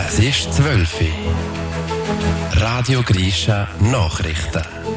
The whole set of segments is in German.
Es ist 12 Uhr. Radio Grisha Nachrichten.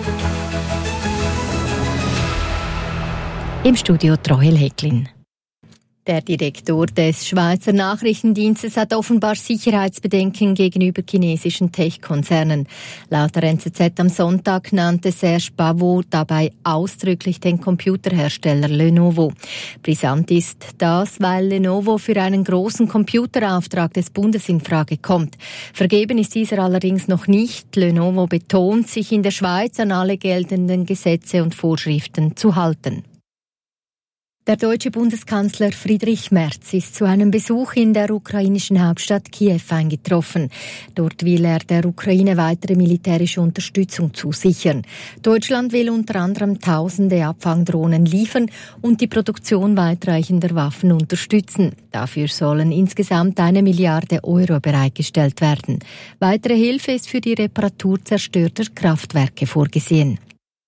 Im Studio Rahel Hecklin. Der Direktor des Schweizer Nachrichtendienstes hat offenbar Sicherheitsbedenken gegenüber chinesischen Tech-Konzernen. Laut der NZZ am Sonntag nannte Serge Pavot dabei ausdrücklich den Computerhersteller Lenovo. Brisant ist das, weil Lenovo für einen großen Computerauftrag des Bundes in Frage kommt. Vergeben ist dieser allerdings noch nicht. Lenovo betont, sich in der Schweiz an alle geltenden Gesetze und Vorschriften zu halten. Der deutsche Bundeskanzler Friedrich Merz ist zu einem Besuch in der ukrainischen Hauptstadt Kiew eingetroffen. Dort will er der Ukraine weitere militärische Unterstützung zusichern. Deutschland will unter anderem tausende Abfangdrohnen liefern und die Produktion weitreichender Waffen unterstützen. Dafür sollen insgesamt 1 Milliarde Euro bereitgestellt werden. Weitere Hilfe ist für die Reparatur zerstörter Kraftwerke vorgesehen.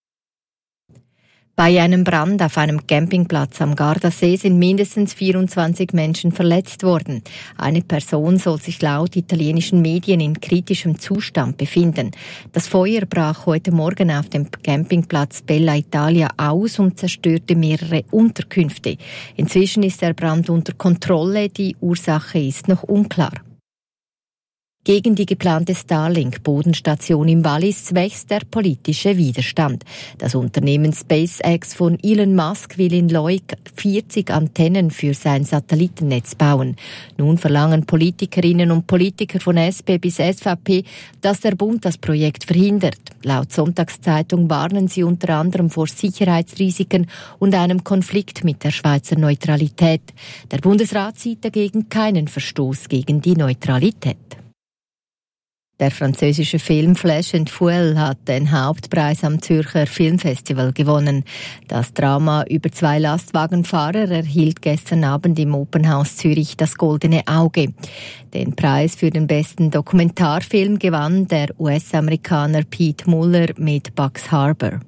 Bei einem Brand auf einem Campingplatz am Gardasee sind mindestens 24 Menschen verletzt worden. Eine Person soll sich laut italienischen Medien in kritischem Zustand befinden. Das Feuer brach heute Morgen auf dem Campingplatz Bella Italia aus und zerstörte mehrere Unterkünfte. Inzwischen ist der Brand unter Kontrolle, die Ursache ist noch unklar. Gegen die geplante Starlink-Bodenstation im Wallis wächst der politische Widerstand. Das Unternehmen SpaceX von Elon Musk will in Leuk 40 Antennen für sein Satellitennetz bauen. Nun verlangen Politikerinnen und Politiker von SP bis SVP, dass der Bund das Projekt verhindert. Laut Sonntagszeitung warnen sie unter anderem vor Sicherheitsrisiken und einem Konflikt mit der Schweizer Neutralität. Der Bundesrat sieht dagegen keinen Verstoß gegen die Neutralität. Der französische Film Flash and Fuel hat den Hauptpreis am Zürcher Filmfestival gewonnen. Das Drama über 2 Lastwagenfahrer erhielt gestern Abend im Opernhaus Zürich das Goldene Auge. Den Preis für den besten Dokumentarfilm gewann der US-Amerikaner Pete Muller mit Bugs Harbor.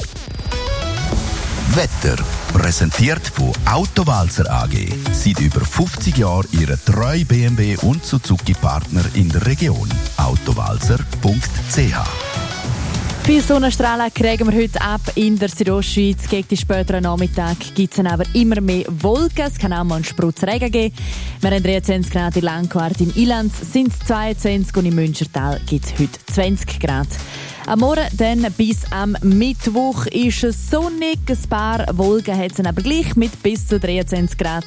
Wetter, präsentiert von Autowalzer AG. Seit über 50 Jahren Ihre treue BMW und Suzuki-Partner in der Region. Autowalzer.ch. Viel Sonnenstrahlen kriegen wir heute ab in der Südostschweiz. Gegen den späteren Nachmittag gibt es dann aber immer mehr Wolken. Es kann auch mal einen Sprutz Regen geben. Wir haben 23 Grad in Langquart, im Ilanz sind es 22 und im Münchertal gibt es heute 20 Grad. Am Morgen dann bis am Mittwoch ist es sonnig. Ein paar Wolken hat es aber gleich mit bis zu 23 Grad.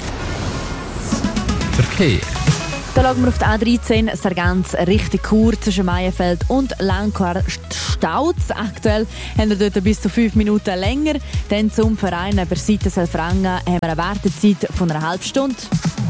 Verkehr. Da schauen wir auf die A13 Sargans Richtung Chur zwischen Maienfeld und Langquart staut. Aktuell haben wir dort bis zu 5 Minuten länger. Dann zum Verein über Seite Selfranga haben wir eine Wartezeit von einer halben Stunde.